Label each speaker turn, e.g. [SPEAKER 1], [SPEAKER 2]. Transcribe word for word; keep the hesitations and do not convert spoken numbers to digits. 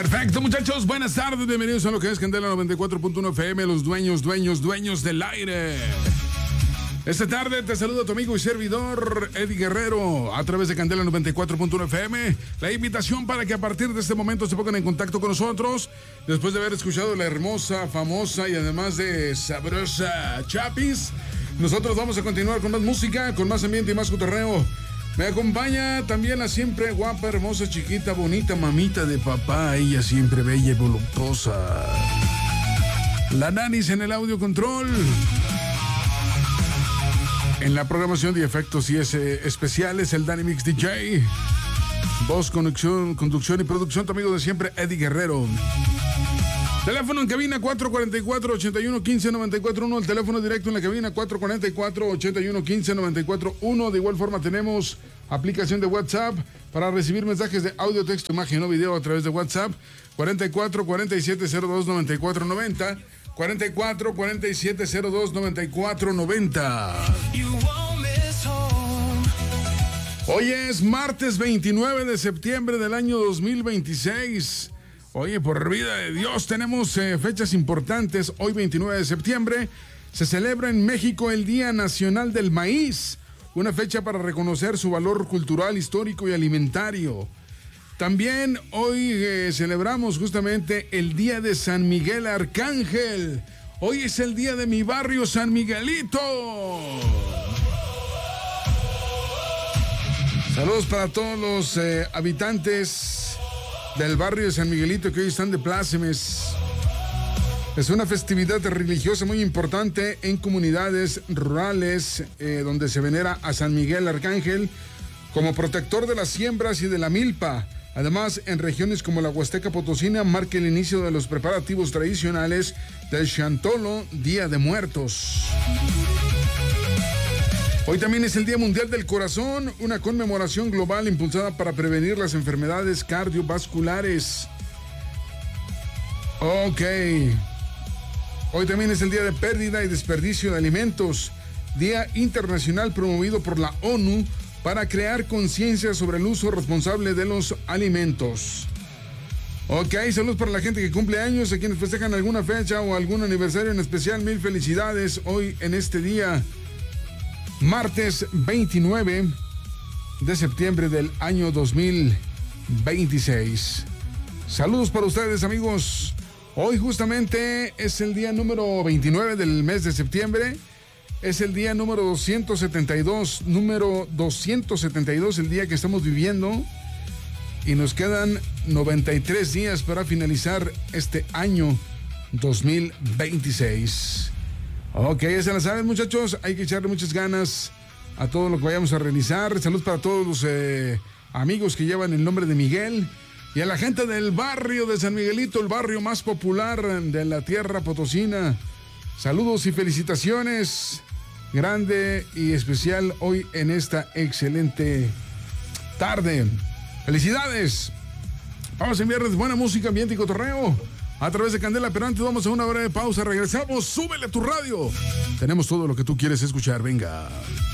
[SPEAKER 1] Perfecto, muchachos, buenas tardes, bienvenidos a lo que es Candela noventa y cuatro punto uno F M, los dueños, dueños, dueños del aire. Esta tarde te saluda tu amigo y servidor Eddie Guerrero a través de Candela noventa y cuatro punto uno F M. La invitación para que a partir de este momento se pongan en contacto con nosotros después de haber escuchado la hermosa, famosa y además de sabrosa Chapis. Nosotros vamos a continuar con más música, con más ambiente y más cotorreo. Me acompaña también la siempre guapa, hermosa, chiquita, bonita mamita de papá, ella siempre bella y voluptuosa. La Nanis en el audio control. En la programación de efectos y ese especiales, el Danny Mix D J. Voz, conducción, conducción y producción, tu amigo de siempre, Eddie Guerrero. Teléfono en cabina cuatro cuatro cuatro, ocho uno uno cinco, nueve cuatro uno. El teléfono directo en la cabina cuatro cuatro cuatro, ocho uno uno cinco, nueve cuatro uno. De igual forma tenemos aplicación de WhatsApp para recibir mensajes de audio, texto, imagen o video a través de WhatsApp. cuarenta y cuatro, cuarenta y siete, cero dos, noventa y cuatro noventa. cuarenta y cuatro, cuarenta y siete, cero dos, noventa y cuatro noventa. Hoy es martes veintinueve de septiembre del año dos mil veintiséis. Oye, por vida de Dios, tenemos eh, fechas importantes. Hoy, veintinueve de septiembre, se celebra en México el Día Nacional del Maíz, una fecha para reconocer su valor cultural, histórico y alimentario. También hoy eh, celebramos justamente el Día de San Miguel Arcángel. Hoy es el día de mi barrio San Miguelito. Saludos para todos los eh, habitantes del barrio de San Miguelito que hoy están de plácemes. Es una festividad religiosa muy importante en comunidades rurales eh, donde se venera a San Miguel Arcángel como protector de las siembras y de la milpa. Además, en regiones como la Huasteca Potosina marca el inicio de los preparativos tradicionales del Chantolo, Día de Muertos. Hoy también es el Día Mundial del Corazón, una conmemoración global impulsada para prevenir las enfermedades cardiovasculares. Ok. Hoy también es el Día de Pérdida y Desperdicio de Alimentos, Día Internacional promovido por la ONU para crear conciencia sobre el uso responsable de los alimentos. Ok, saludos para la gente que cumple años, a quienes festejan alguna fecha o algún aniversario en especial. Mil felicidades hoy en este día. Martes veintinueve de septiembre del año dos mil veintiséis. Saludos para ustedes, amigos. Hoy justamente es el día número veintinueve del mes de septiembre. Es el día número doscientos setenta y dos, número doscientos setenta y dos, el día que estamos viviendo. Y nos quedan noventa y tres días para finalizar este año dos mil veintiséis. Ok, ya se la saben, muchachos, hay que echarle muchas ganas a todo lo que vayamos a realizar. Saludos para todos los eh, amigos que llevan el nombre de Miguel y a la gente del barrio de San Miguelito, el barrio más popular de la tierra potosina. Saludos y felicitaciones, grande y especial hoy en esta excelente tarde. ¡Felicidades! Vamos a enviarles buena música, ambiente y cotorreo a través de Candela, pero antes vamos a una breve pausa. Regresamos, súbele a tu radio. Tenemos todo lo que tú quieres escuchar, venga.